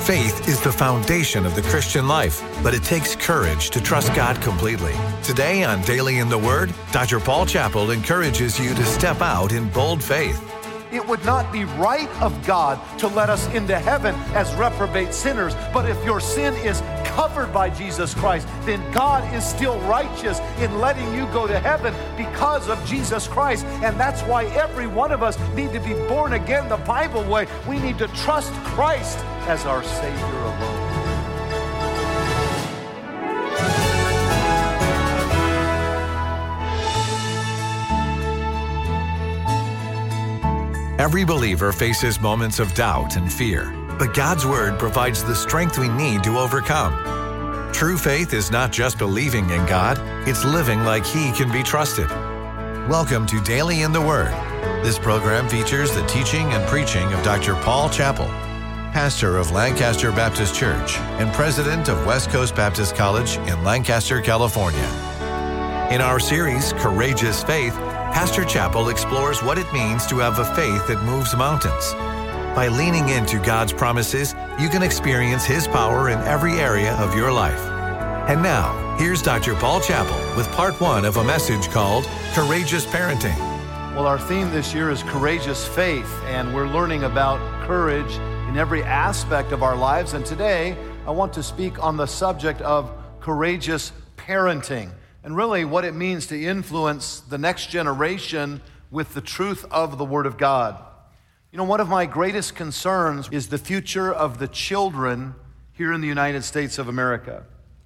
Faith is the foundation of the Christian life, but it takes courage to trust God completely. Today on Daily in the Word, Dr. Paul Chappell encourages you to step out in bold faith. It would not be right of God to let us into heaven as reprobate sinners, but if your sin is covered by Jesus Christ, then God is still righteous in letting you go to heaven because of Jesus Christ. And that's why every one of us need to be born again the Bible way. We need to trust Christ as our Savior alone. Every believer faces moments of doubt and fear, but God's Word provides the strength we need to overcome. True faith is not just believing in God, it's living like He can be trusted. Welcome to Daily in the Word. This program features the teaching and preaching of Dr. Paul Chappell, pastor of Lancaster Baptist Church and president of West Coast Baptist College in Lancaster, California. In our series, Courageous Faith, Pastor Chappell explores what it means to have a faith that moves mountains. By leaning into God's promises, you can experience His power in every area of your life. And now, here's Dr. Paul Chappell with part 1 of a message called Courageous Parenting. Well, our theme this year is Courageous Faith, and we're learning about courage in every aspect of our lives. And today, I want to speak on the subject of courageous parenting, and really what it means to influence the next generation with the truth of the Word of God. You know, one of my greatest concerns is the future of the children here in the United States of America.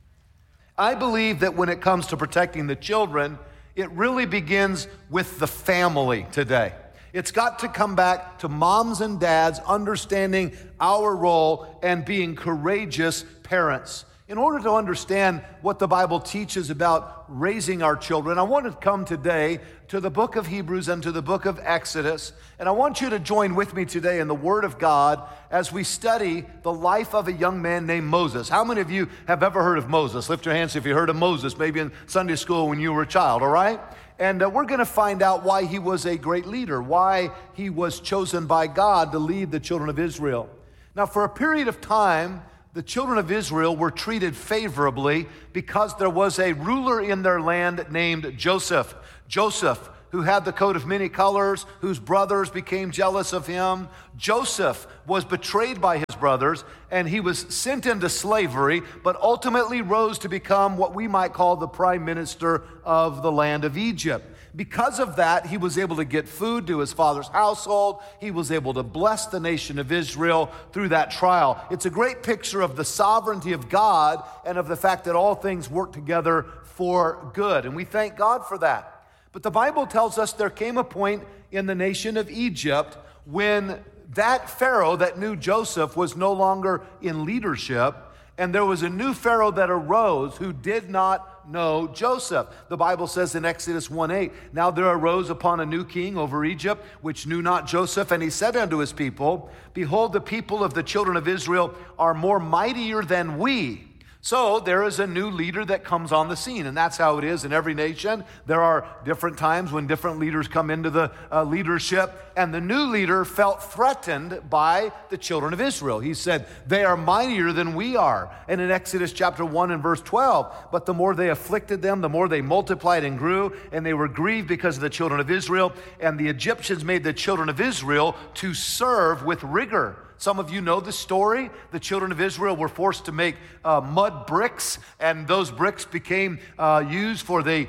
I believe that when it comes to protecting the children, it really begins with the family today. It's got to come back to moms and dads understanding our role and being courageous parents. In order to understand what the Bible teaches about raising our children, I want to come today to the book of Hebrews and to the book of Exodus. And I want you to join with me today in the Word of God as we study the life of a young man named Moses. How many of you have ever heard of Moses? Lift your hands if you heard of Moses, maybe in Sunday school when you were a child, all right? And we're going to find out why he was a great leader, why he was chosen by God to lead the children of Israel. Now, for a period of time, the children of Israel were treated favorably because there was a ruler in their land named Joseph. Joseph, who had the coat of many colors, whose brothers became jealous of him. Joseph was betrayed by his brothers, and he was sent into slavery, but ultimately rose to become what we might call the prime minister of the land of Egypt. Because of that, he was able to get food to his father's household. He was able to bless the nation of Israel through that trial. It's a great picture of the sovereignty of God and of the fact that all things work together for good. And we thank God for that. But the Bible tells us there came a point in the nation of Egypt when that Pharaoh that knew Joseph was no longer in leadership, and there was a new Pharaoh that arose who did not know Joseph. The Bible says in Exodus 1:8, "Now there arose upon a new king over Egypt, which knew not Joseph, and he said unto his people, Behold, the people of the children of Israel are more mightier than we." So there is a new leader that comes on the scene, and that's how it is in every nation. There are different times when different leaders come into the leadership, and the new leader felt threatened by the children of Israel. He said, "They are mightier than we are." And in Exodus chapter 1 and verse 12, "But the more they afflicted them, the more they multiplied and grew, and they were grieved because of the children of Israel. And the Egyptians made the children of Israel to serve with rigor." Some of you know the story. The children of Israel were forced to make mud bricks, and those bricks became used for the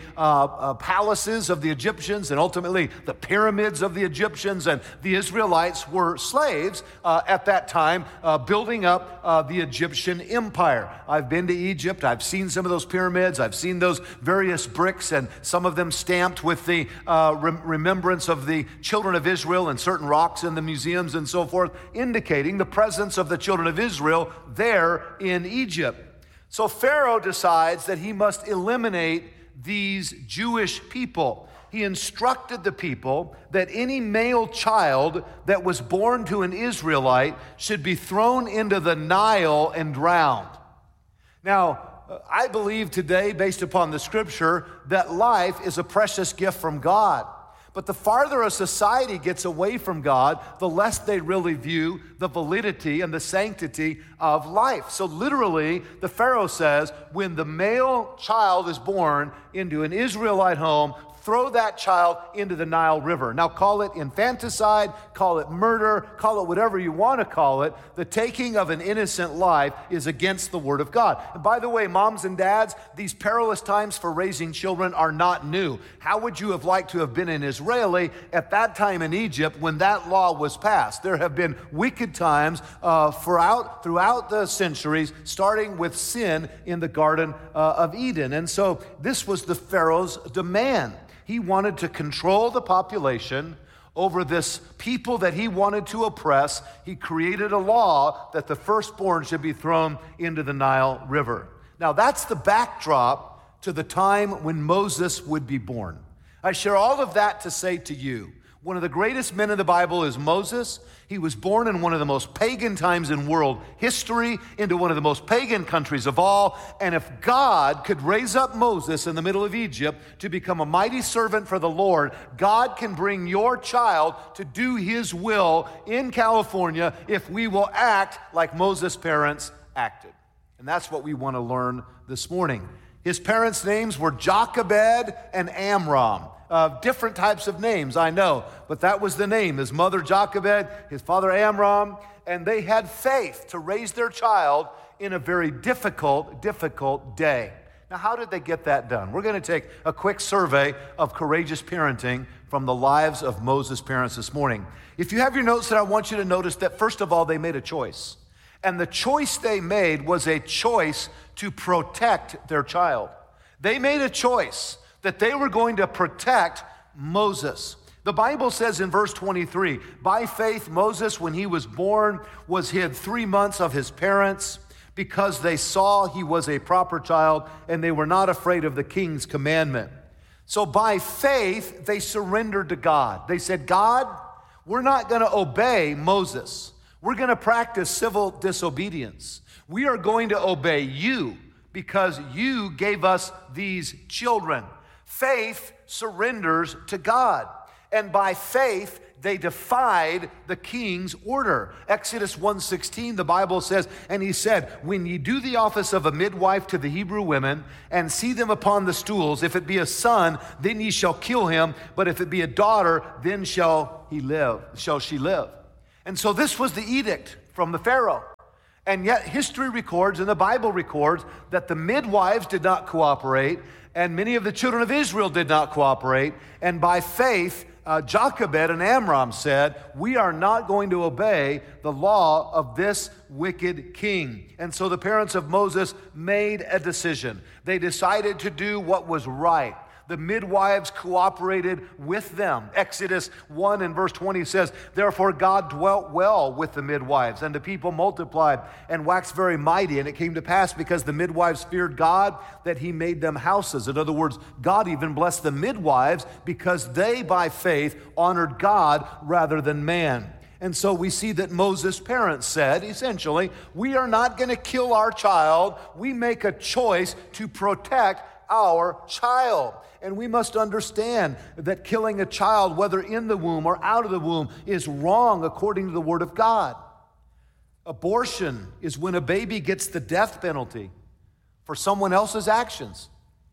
palaces of the Egyptians and ultimately the pyramids of the Egyptians. And the Israelites were slaves at that time, building up the Egyptian empire. I've been to Egypt. I've seen some of those pyramids. I've seen those various bricks, and some of them stamped with the remembrance of the children of Israel, and certain rocks in the museums and so forth, indicating the presence of the children of Israel there in Egypt. So Pharaoh decides that he must eliminate these Jewish people. He instructed the people that any male child that was born to an Israelite should be thrown into the Nile and drowned. Now, I believe today, based upon the scripture, that life is a precious gift from God. But the farther a society gets away from God, the less they really view the validity and the sanctity of life. So literally, the Pharaoh says, when the male child is born into an Israelite home, throw that child into the Nile River. Now call it infanticide, call it murder, call it whatever you want to call it. The taking of an innocent life is against the Word of God. And by the way, moms and dads, these perilous times for raising children are not new. How would you have liked to have been an Israeli at that time in Egypt when that law was passed? There have been wicked times throughout the centuries, starting with sin in the Garden of Eden. And so this was the Pharaoh's demand. He wanted to control the population over this people that he wanted to oppress. He created a law that the firstborn should be thrown into the Nile River. Now, that's the backdrop to the time when Moses would be born. I share all of that to say to you, one of the greatest men in the Bible is Moses. He was born in one of the most pagan times in world history, into one of the most pagan countries of all. And if God could raise up Moses in the middle of Egypt to become a mighty servant for the Lord, God can bring your child to do his will in California if we will act like Moses' parents acted. And that's what we want to learn this morning. His parents' names were Jochebed and Amram. Different types of names, I know, but that was the name. His mother Jochebed, his father Amram, and they had faith to raise their child in a very difficult day. Now, how did they get that done? We're going to take a quick survey of courageous parenting from the lives of Moses' parents this morning. If you have your notes, then I want you to notice that, first of all, they made a choice. And the choice they made was a choice to protect their child. They made a choice that they were going to protect Moses. The Bible says in verse 23, by faith Moses, when he was born, was hid 3 months of his parents because they saw he was a proper child and they were not afraid of the king's commandment. So by faith, they surrendered to God. They said, God, we're not going to obey Moses. We're going to practice civil disobedience. We are going to obey you because you gave us these children. Faith surrenders to God. And by faith, they defied the king's order. Exodus 1:16, the Bible says, and he said, when ye do the office of a midwife to the Hebrew women, and see them upon the stools, if it be a son, then ye shall kill him, but if it be a daughter, then shall she live. And so this was the edict from the Pharaoh. And yet history records, and the Bible records, that the midwives did not cooperate, and many of the children of Israel did not cooperate. And by faith, Jochebed and Amram said, we are not going to obey the law of this wicked king. And so the parents of Moses made a decision. They decided to do what was right. The midwives cooperated with them. Exodus 1 and verse 20 says, therefore God dwelt well with the midwives, and the people multiplied and waxed very mighty. And it came to pass, because the midwives feared God, that he made them houses. In other words, God even blessed the midwives because they, by faith, honored God rather than man. And so we see that Moses' parents said, essentially, we are not going to kill our child. We make a choice to protect our child. And we must understand that killing a child, whether in the womb or out of the womb, is wrong according to the Word of God. Abortion is when a baby gets the death penalty for someone else's actions.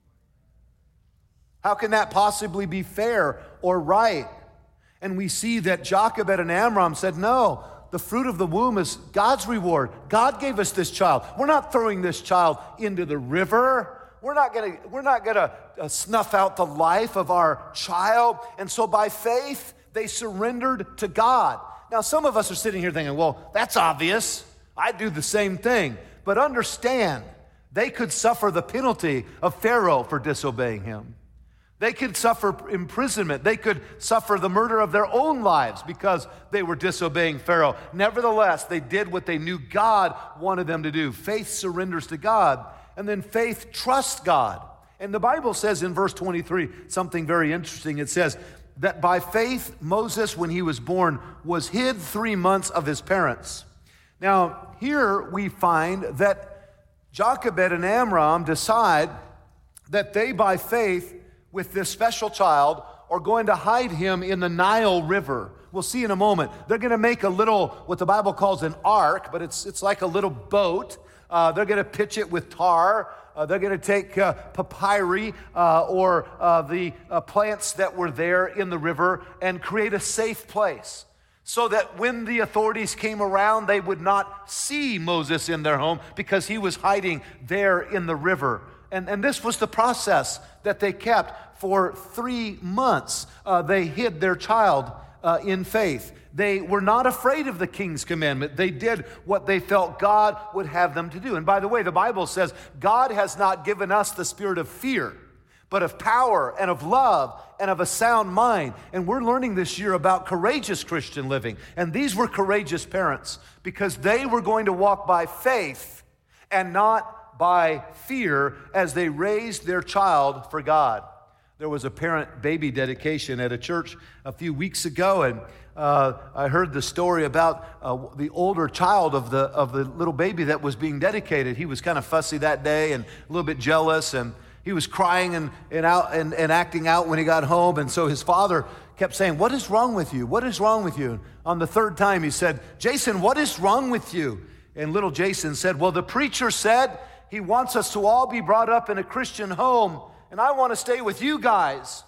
How can that possibly be fair or right? And we see that Jochebed and Amram said, no, the fruit of the womb is God's reward. God gave us this child. We're not throwing this child into the river. We're not gonna snuff out the life of our child. And so by faith, they surrendered to God. Now, some of us are sitting here thinking, well, that's obvious. I do the same thing. But understand, they could suffer the penalty of Pharaoh for disobeying him. They could suffer imprisonment. They could suffer the murder of their own lives because they were disobeying Pharaoh. Nevertheless, they did what they knew God wanted them to do. Faith surrenders to God. And then faith trusts God. And the Bible says in verse 23 something very interesting. It says that by faith, Moses, when he was born, was hid 3 months of his parents. Now, here we find that Jochebed and Amram decide that they, by faith, with this special child, are going to hide him in the Nile River. We'll see in a moment. They're going to make a little, what the Bible calls an ark, but it's like a little boat. They're going to pitch it with tar. They're going to take papyri or the plants that were there in the river and create a safe place so that when the authorities came around, they would not see Moses in their home because he was hiding there in the river. And this was the process that they kept for 3 months. They hid their child in faith. They were not afraid of the king's commandment. They did what they felt God would have them to do. And by the way, the Bible says God has not given us the spirit of fear, but of power and of love and of a sound mind. And we're learning this year about courageous Christian living. And these were courageous parents because they were going to walk by faith and not by fear as they raised their child for God. There was a parent baby dedication at a church a few weeks ago, and I heard the story about the older child of the little baby that was being dedicated. He was kind of fussy that day and a little bit jealous, and he was crying and acting out when he got home. And so his father kept saying, "What is wrong with you? What is wrong with you?" On the third time, he said, "Jason, what is wrong with you?" And little Jason said, "Well, the preacher said he wants us to all be brought up in a Christian home, and I want to stay with you guys."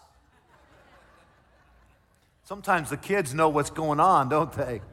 Sometimes the kids know what's going on, don't they?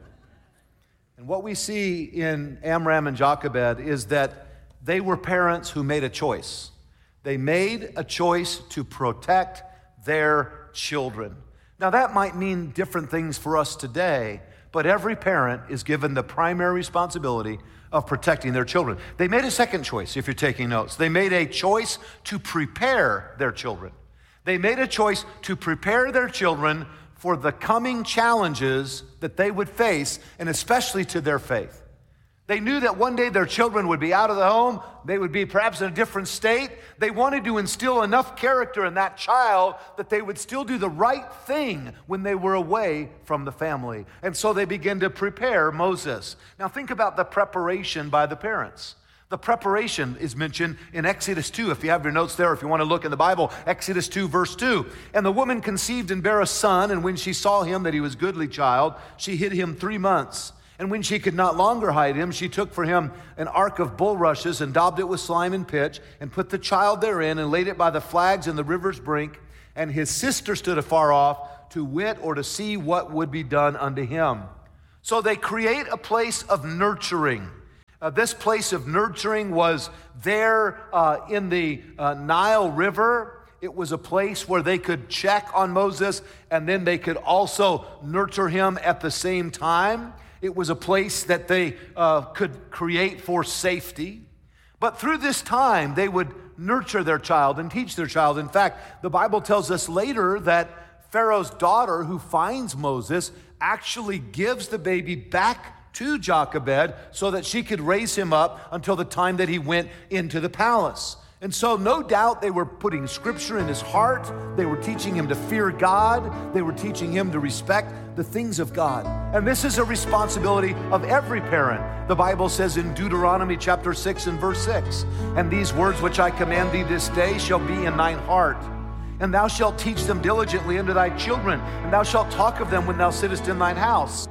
And what we see in Amram and Jochebed is that they were parents who made a choice. They made a choice to protect their children. Now, that might mean different things for us today, but every parent is given the primary responsibility of protecting their children. They made a second choice, if you're taking notes. They made a choice to prepare their children. They made a choice to prepare their children for the coming challenges that they would face, and especially to their faith. They knew that one day their children would be out of the home. They would be perhaps in a different state. They wanted to instill enough character in that child that they would still do the right thing when they were away from the family. And so they began to prepare Moses. Now think about the preparation by the parents. The preparation is mentioned in Exodus 2. If you have your notes there, if you want to look in the Bible, Exodus 2, verse 2. "And the woman conceived and bare a son, and when she saw him that he was a goodly child, she hid him 3 months. And when she could not longer hide him, she took for him an ark of bulrushes and daubed it with slime and pitch, and put the child therein, and laid it by the flags in the river's brink. And his sister stood afar off to wit or to see what would be done unto him." So they create a place of nurturing. This place of nurturing was there in the Nile River. It was a place where they could check on Moses, and then they could also nurture him at the same time. It was a place that they could create for safety. But through this time, they would nurture their child and teach their child. In fact, the Bible tells us later that Pharaoh's daughter, who finds Moses, actually gives the baby back to Jochebed so that she could raise him up until the time that he went into the palace. And so no doubt they were putting scripture in his heart. They were teaching him to fear God. They were teaching him to respect the things of God. And this is a responsibility of every parent. The Bible says in Deuteronomy chapter 6 and verse 6, "And these words which I command thee this day shall be in thine heart. And thou shalt teach them diligently unto thy children. And thou shalt talk of them when thou sittest in thine house."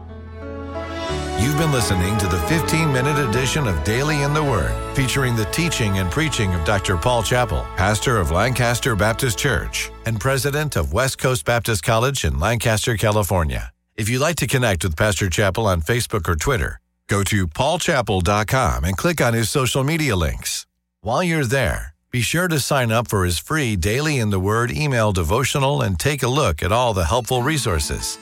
You've been listening to the 15-minute edition of Daily in the Word, featuring the teaching and preaching of Dr. Paul Chappell, pastor of Lancaster Baptist Church and president of West Coast Baptist College in Lancaster, California. If you'd like to connect with Pastor Chappell on Facebook or Twitter, go to paulchappell.com and click on his social media links. While you're there, be sure to sign up for his free Daily in the Word email devotional and take a look at all the helpful resources.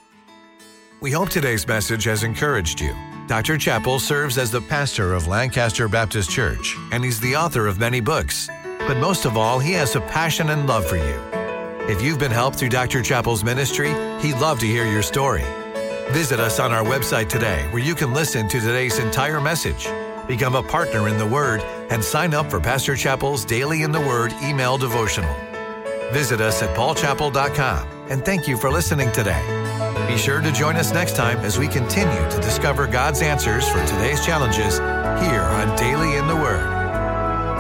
We hope today's message has encouraged you. Dr. Chappell serves as the pastor of Lancaster Baptist Church, and he's the author of many books. But most of all, he has a passion and love for you. If you've been helped through Dr. Chappell's ministry, he'd love to hear your story. Visit us on our website today, where you can listen to today's entire message, become a partner in the Word, and sign up for Pastor Chappell's Daily in the Word email devotional. Visit us at paulchappell.com, and thank you for listening today. Be sure to join us next time as we continue to discover God's answers for today's challenges here on Daily in the Word.